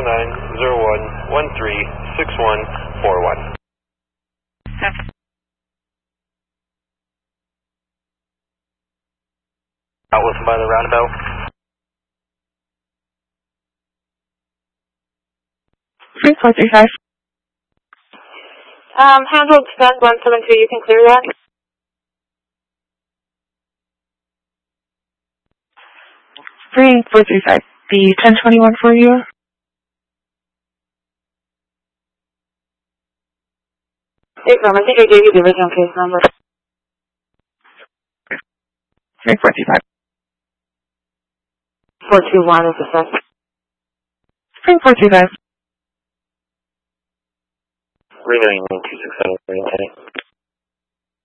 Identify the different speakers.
Speaker 1: 0901136141. Out with by the roundabout.
Speaker 2: Free 435.
Speaker 3: Handled send 172, you can clear that.
Speaker 2: Free 435. The 1021 for you.
Speaker 3: Hey, I think I gave you the original case number.
Speaker 2: Free 435.
Speaker 3: 421 is the second.
Speaker 2: Free 435.
Speaker 1: Renewing 267 for you,